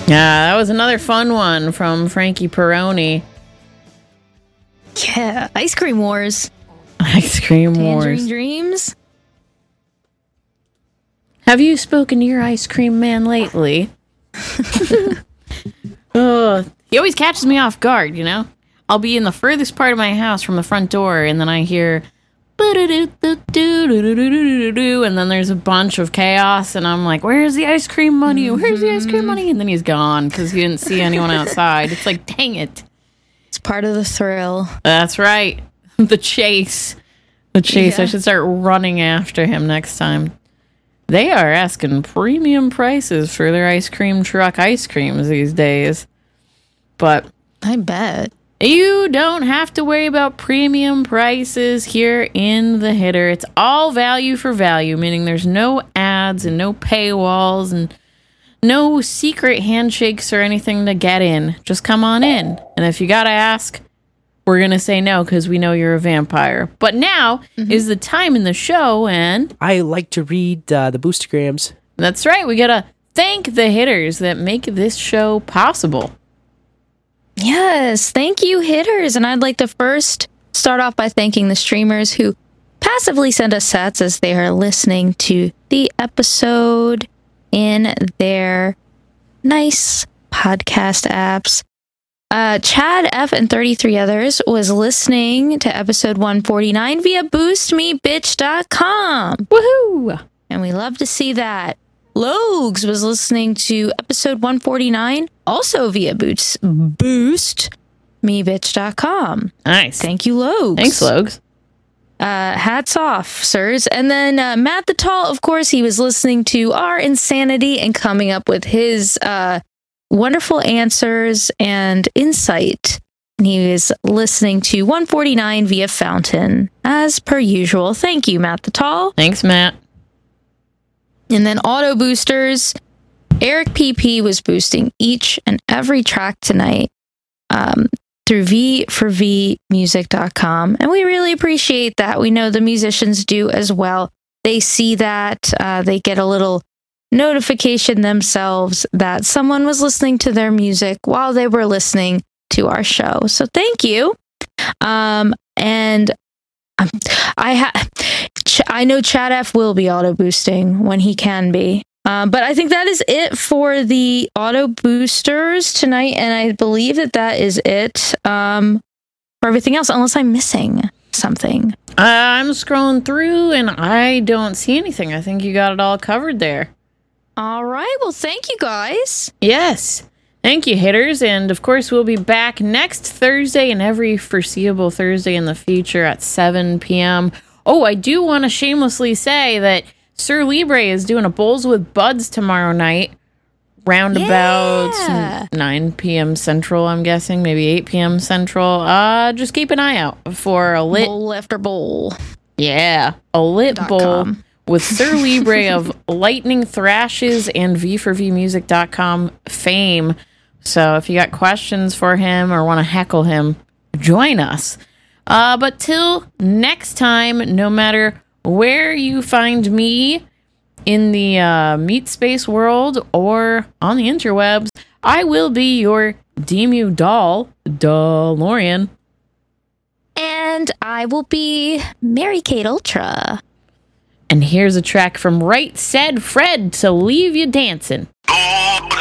Yeah, that was another fun one from Frankie Peroni. Yeah, Ice Cream Wars. Ice Cream Wars. Tangerine Dreams. Have you spoken to your ice cream man lately? He always catches me off guard, you know? I'll be in the furthest part of my house from the front door, and then I hear... and then there's a bunch of chaos, and I'm like, where's the ice cream money? Where's the ice cream money? And then he's gone, because he didn't see anyone outside. It's like, dang it. It's part of the thrill. That's right. The chase. The chase. Yeah. I should start running after him next time. They are asking premium prices for their ice cream truck ice creams these days. But I bet. you don't have to worry about premium prices here in The Hitter. It's all value for value, meaning there's no ads and no paywalls and no secret handshakes or anything to get in. Just come on in. And if you gotta ask, we're gonna say no because we know you're a vampire. But now is the time in the show, and I like to read the boostergrams. that's right, we gotta thank the hitters that make this show possible. Yes, thank you, hitters. And I'd like to first start off by thanking the streamers who passively send us sats as they are listening to the episode in their nice podcast apps. Chad F. and 33 others was listening to episode 149 via boostmebitch.com. Woohoo! And we love to see that. Logs was listening to episode 149 also via boostmebitch.com. Nice. Thank you, Logs. Thanks, Logs. Hats off, sirs. And then Matt the Tall, of course, he was listening to our insanity and coming up with his wonderful answers and insight. And he was listening to 149 via Fountain, as per usual. Thank you, Matt the Tall. Thanks, Matt. And then auto boosters. Eric PP was boosting each and every track tonight through V4Vmusic.com. And we really appreciate that. We know the musicians do as well. They see that. They get a little notification themselves that someone was listening to their music while they were listening to our show. So thank you. And I know Chad F will be auto boosting when he can be. But I think that is it for the auto boosters tonight. And I believe that is it for everything else, unless I'm missing something. I'm scrolling through and I don't see anything. I think you got it all covered there. All right. Well, thank you guys. Yes. Thank you, hitters. And of course, we'll be back next Thursday and every foreseeable Thursday in the future at 7 p.m. Oh, I do want to shamelessly say that Sir Libre is doing a Bowls with Buds tomorrow night, round about 9 p.m. Central, I'm guessing, maybe 8 p.m. Central. Just keep an eye out for a lit... Bowl after bowl. Yeah, a lit bowl with Sir Libre of Lightning Thrashes and V4Vmusic.com fame. So if you got questions for him or want to heckle him, join us. But till next time, no matter where you find me in the meat space world or on the interwebs, I will be your Demu doll, DeLorean. And I will be Mary Kate Ultra. And here's a track from Right Said Fred to leave you dancing.